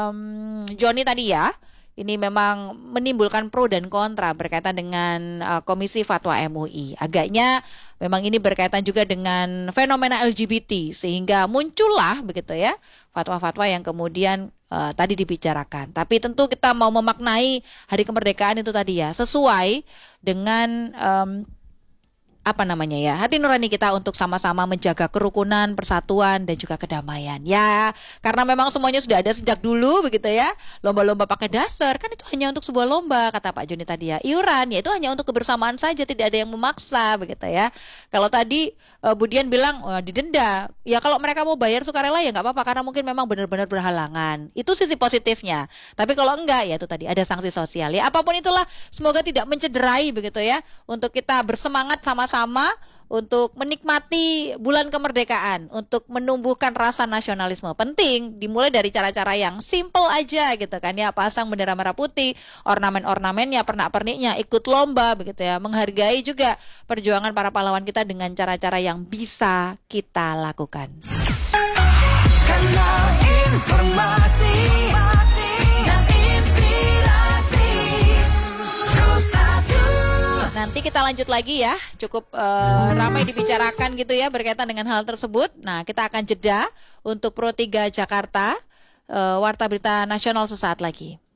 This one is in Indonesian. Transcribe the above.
Joni tadi ya, ini memang menimbulkan pro dan kontra berkaitan dengan Komisi Fatwa MUI. Agaknya memang ini berkaitan juga dengan fenomena LGBT sehingga muncullah begitu ya fatwa-fatwa yang kemudian tadi dibicarakan. Tapi tentu kita mau memaknai Hari Kemerdekaan itu tadi ya sesuai dengan hati nurani kita untuk sama-sama menjaga kerukunan, persatuan dan juga kedamaian. Ya, karena memang semuanya sudah ada sejak dulu begitu ya. Lomba-lomba pakai daster kan itu hanya untuk sebuah lomba kata Pak Joni tadi ya. Iuran ya itu hanya untuk kebersamaan saja, tidak ada yang memaksa begitu ya. Kalau tadi Budian bilang didenda, ya kalau mereka mau bayar sukarela ya nggak apa-apa karena mungkin memang benar-benar berhalangan. Itu sisi positifnya. Tapi kalau enggak ya itu tadi ada sanksi sosial. Ya apapun itulah semoga tidak mencederai begitu ya untuk kita bersemangat sama-sama untuk menikmati bulan kemerdekaan, untuk menumbuhkan rasa nasionalisme. Penting dimulai dari cara-cara yang simple aja gitu kan ya, pasang bendera merah putih, ornamen-ornamennya, pernak-perniknya, ikut lomba begitu ya, menghargai juga perjuangan para pahlawan kita dengan cara-cara yang bisa kita lakukan. Kanal informasi dan inspirasi Nanti kita lanjut lagi ya, cukup ramai dibicarakan gitu ya berkaitan dengan hal tersebut. Nah, kita akan jeda untuk Pro 3 Jakarta, Warta Berita Nasional sesaat lagi.